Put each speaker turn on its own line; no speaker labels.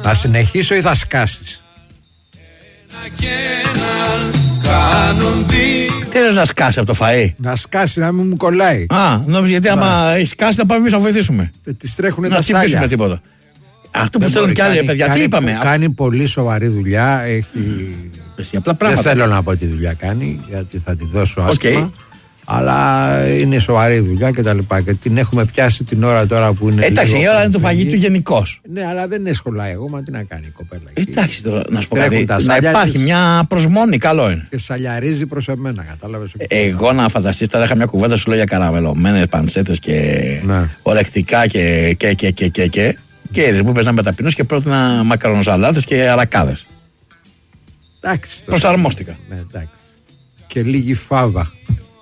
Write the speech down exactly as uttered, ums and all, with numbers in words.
Θα συνεχίσω ή θα σκάσεις?
Τι είναι να σκάσει από το φαΐ?
Να σκάσει, να μην μου κολλάει.
Α, νόμιζα γιατί άμα έχει σκάσει να πάμε εμείς να βοηθήσουμε.
Τις τρέχουνε
να
τα σάλια.
Να χτυπήσουμε τίποτα. Αυτό που στέλνουν κι άλλοι παιδιά, τι είπαμε?
Κάνει πολύ σοβαρή δουλειά. Έχει...
απλά
Δεν θέλω να πω τι δουλειά κάνει, γιατί θα τη δώσω άσχημα. Okay. Αλλά είναι σοβαρή δουλειά και τα λοιπά. Και την έχουμε πιάσει την ώρα τώρα που είναι.
Εντάξει, η ώρα είναι το φαγητό γενικώς.
Ναι, αλλά δεν είναι σχολάει εγώ, μα τι να κάνει η κοπέλα.
Εντάξει τώρα, να σου πω κάτι. Να υπάρχει της... μια προσμόνη, καλό είναι.
Και σαλιαρίζει προς εμένα, κατάλαβες.
Εγώ να φανταστείς, τώρα είχα μια κουβέντα σου λέω για καραμελωμένες πανσέτες και ναι. Ορεκτικά και και και και και και. Και είδες που παίζανε με ταπεινούς και πρότεινα μακαρονοσαλάτες και αρακάδες.
Εντάξει.
Προσαρμόστηκα.
Ναι, εντάξει. Και λίγη φάβα.